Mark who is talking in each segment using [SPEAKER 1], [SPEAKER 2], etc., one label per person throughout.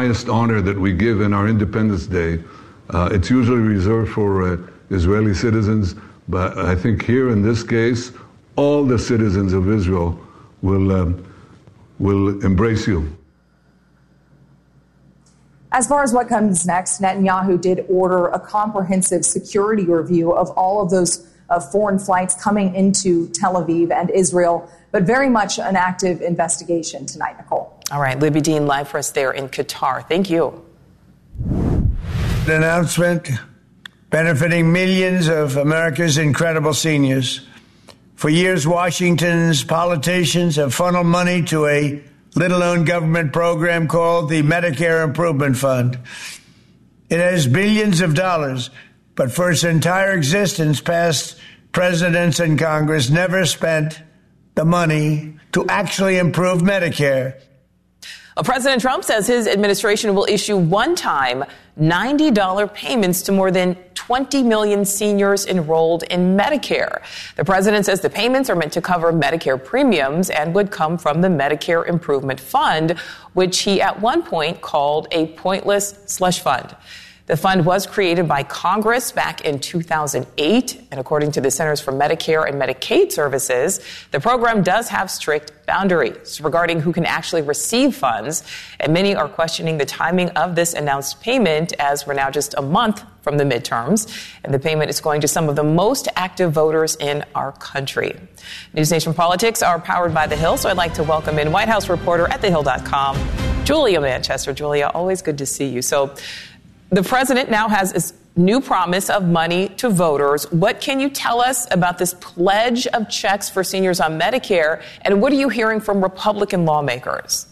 [SPEAKER 1] highest honor that we give in our Independence Day. It's usually reserved for Israeli citizens, but I think here in this case, all the citizens of Israel will embrace you.
[SPEAKER 2] As far as what comes next, Netanyahu did order a comprehensive security review of all of those foreign flights coming into Tel Aviv and Israel, but very much an active investigation tonight, Nicole.
[SPEAKER 3] All right, Libby Dean, live for us there in Qatar. Thank you.
[SPEAKER 4] An announcement benefiting millions of America's incredible seniors. For years, Washington's politicians have funneled money to a little-known government program called the Medicare Improvement Fund. It has billions of dollars, but for its entire existence, past presidents and Congress never spent the money to actually improve Medicare.
[SPEAKER 3] President Trump says his administration will issue one-time $90 payments to more than 20 million seniors enrolled in Medicare. The president says the payments are meant to cover Medicare premiums and would come from the Medicare Improvement Fund, which he at one point called a pointless slush fund. The fund was created by Congress back in 2008, and according to the Centers for Medicare and Medicaid Services, the program does have strict boundaries regarding who can actually receive funds, and many are questioning the timing of this announced payment as we're now just a month from the midterms, and the payment is going to some of the most active voters in our country. News Nation Politics are powered by The Hill, so I'd like to welcome in White House reporter at TheHill.com, Julia Manchester. Julia, always good to see you. So the president now has this new promise of money to voters. What can you tell us about this pledge of checks for seniors on Medicare? And what are you hearing from Republican lawmakers?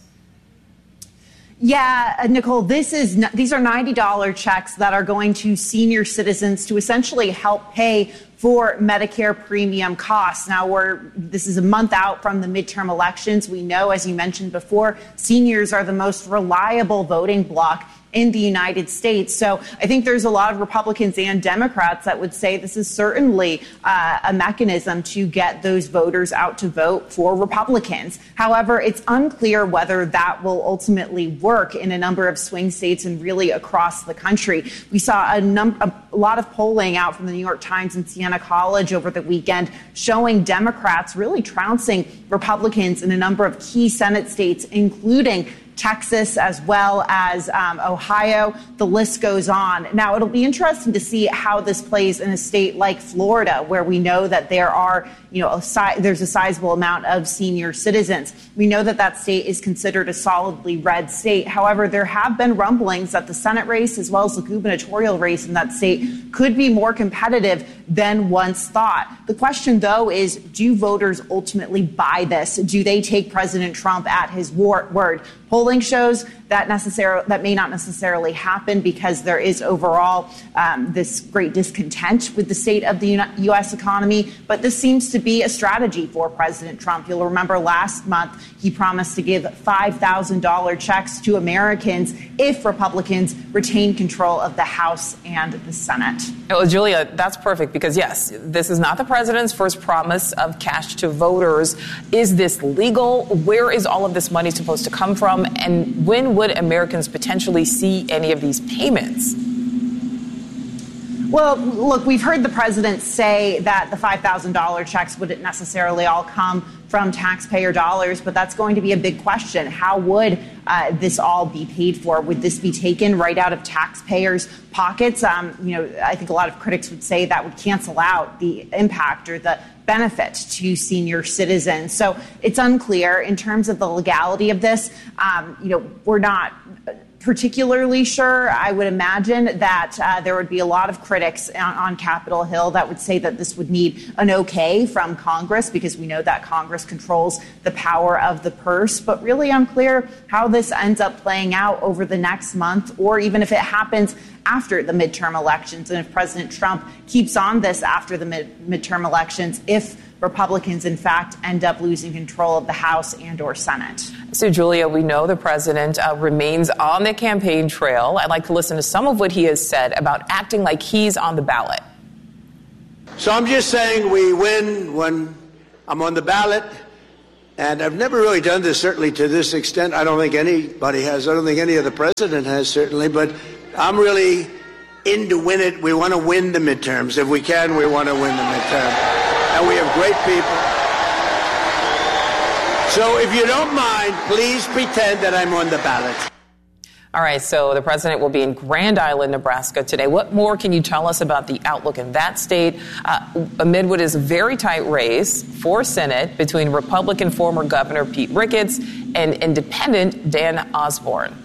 [SPEAKER 5] Yeah, Nicole, these are $90 checks that are going to senior citizens to essentially help pay for Medicare premium costs. Now, this is a month out from the midterm elections. We know, as you mentioned before, seniors are the most reliable voting bloc in the United States. So I think there's a lot of Republicans and Democrats that would say this is certainly a mechanism to get those voters out to vote for Republicans. However, it's unclear whether that will ultimately work in a number of swing states and really across the country. We saw a lot of polling out from the New York Times and Siena College over the weekend showing Democrats really trouncing Republicans in a number of key Senate states, including Texas, as well as Ohio. The list goes on. Now, it'll be interesting to see how this plays in a state like Florida, where we know that there are, there's a sizable amount of senior citizens. We know that that state is considered a solidly red state. However, there have been rumblings that the Senate race, as well as the gubernatorial race in that state, could be more competitive than once thought. The question, though, is do voters ultimately buy this? Do they take President Trump at his word? Polling shows that may not necessarily happen because there is overall this great discontent with the state of the U.S. economy. But this seems to be a strategy for President Trump. You'll remember last month he promised to give $5,000 checks to Americans if Republicans retain control of the House and the Senate.
[SPEAKER 3] Well, Julia, that's perfect because, yes, this is not the president's first promise of cash to voters. Is this legal? Where is all of this money supposed to come from? And when would Americans potentially see any of these payments?
[SPEAKER 5] Well, look, we've heard the president say that the $5,000 checks wouldn't necessarily all come from taxpayer dollars, but that's going to be a big question. How would this all be paid for? Would this be taken right out of taxpayers' pockets? I think a lot of critics would say that would cancel out the impact or the benefit to senior citizens. So it's unclear in terms of the legality of this. We're not particularly sure. I would imagine that there would be a lot of critics on Capitol Hill that would say that this would need an okay from Congress because we know that Congress controls the power of the purse. But really unclear how this ends up playing out over the next month or even if it happens after the midterm elections. And if President Trump keeps on this after the midterm elections, if Republicans, in fact, end up losing control of the House and or Senate.
[SPEAKER 3] So, Julia, we know the president remains on the campaign trail. I'd like to listen to some of what he has said about acting like he's on the ballot.
[SPEAKER 6] So I'm just saying we win when I'm on the ballot.
[SPEAKER 4] And I've never really done this, certainly to this extent. I don't think anybody has. I don't think any of the president has, certainly. But I'm really into win it. We want to win the midterms. If we can, we want to win the midterm. And we have great people. So if you don't mind, please pretend that I'm on the ballot.
[SPEAKER 3] All right, so the president will be in Grand Island, Nebraska today. What more can you tell us about the outlook in that state amid what is a very tight race for Senate between Republican former Governor Pete Ricketts and Independent Dan Osborne?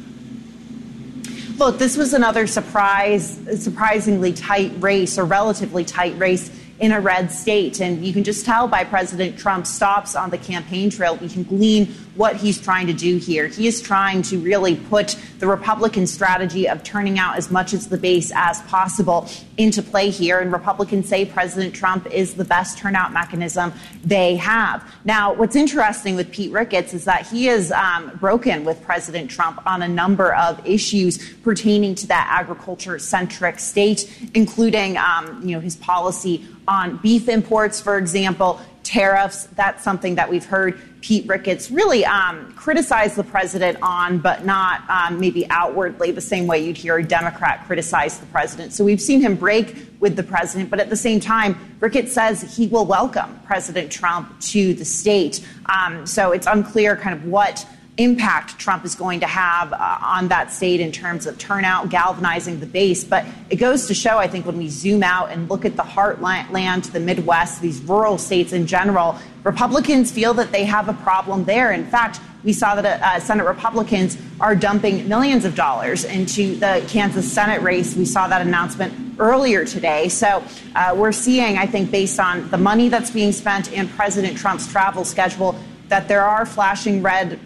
[SPEAKER 5] Look, this was another surprisingly tight race, or relatively tight race, in a red state. And you can just tell by President Trump's stops on the campaign trail, we can glean what he's trying to do here. He is trying to really put the Republican strategy of turning out as much as the base as possible into play here. And Republicans say President Trump is the best turnout mechanism they have. Now, what's interesting with Pete Ricketts is that he is broken with President Trump on a number of issues pertaining to that agriculture-centric state, including, his policy on beef imports, for example, tariffs. That's something that we've heard Pete Ricketts really criticize the president on, but not maybe outwardly the same way you'd hear a Democrat criticize the president. So we've seen him break with the president, but at the same time, Ricketts says he will welcome President Trump to the state. So it's unclear kind of what impact Trump is going to have on that state in terms of turnout, galvanizing the base. But it goes to show, I think, when we zoom out and look at the heartland, the Midwest, these rural states in general, Republicans feel that they have a problem there. In fact, we saw that Senate Republicans are dumping millions of dollars into the Kansas Senate race. We saw that announcement earlier today. So we're seeing, I think, based on the money that's being spent and President Trump's travel schedule, that there are flashing red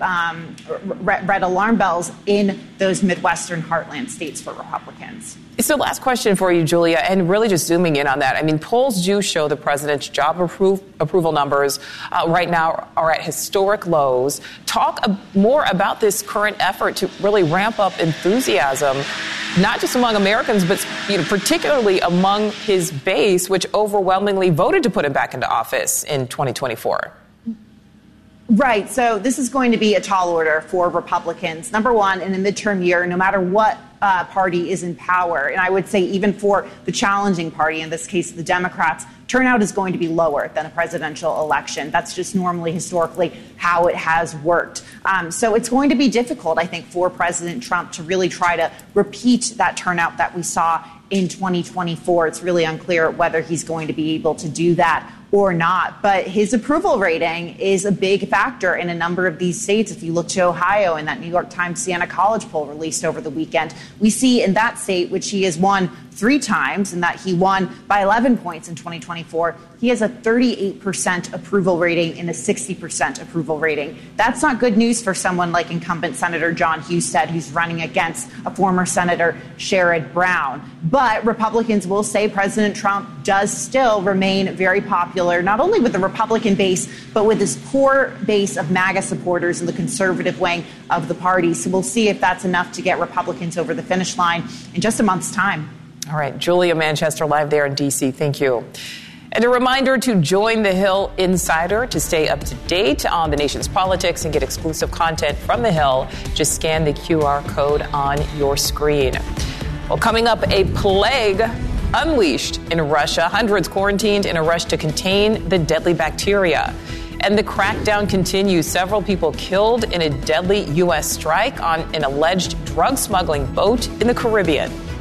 [SPEAKER 5] alarm bells in those Midwestern heartland states for Republicans.
[SPEAKER 3] So last question for you, Julia, and really just zooming in on that. I mean, polls do show the president's job approval numbers right now are at historic lows. Talk more about this current effort to really ramp up enthusiasm, not just among Americans, but particularly among his base, which overwhelmingly voted to put him back into office in 2024.
[SPEAKER 5] Right. So this is going to be a tall order for Republicans. Number one, in the midterm year, no matter what party is in power, and I would say even for the challenging party, in this case, the Democrats, turnout is going to be lower than a presidential election. That's just normally, historically, how it has worked. So it's going to be difficult, I think, for President Trump to really try to repeat that turnout that we saw in 2024. It's really unclear whether he's going to be able to do that or not. But his approval rating is a big factor in a number of these states. If you look to Ohio and that New York Times Siena College poll released over the weekend, we see in that state, which he has won 3 times and that he won by 11 points in 2024, he has a 38% approval rating and a 60% approval rating. That's not good news for someone like incumbent Senator John Husted, who's running against a former Senator Sherrod Brown. But Republicans will say President Trump does still remain very popular, not only with the Republican base, but with his core base of MAGA supporters in the conservative wing of the party. So we'll see if that's enough to get Republicans over the finish line in just a month's time.
[SPEAKER 3] All right, Julia Manchester live there in D.C. Thank you. And a reminder to join the Hill Insider to stay up to date on the nation's politics and get exclusive content from the Hill. Just scan the QR code on your screen. Well, coming up, a plague unleashed in Russia. Hundreds quarantined in a rush to contain the deadly bacteria. And the crackdown continues. Several people killed in a deadly U.S. strike on an alleged drug smuggling boat in the Caribbean.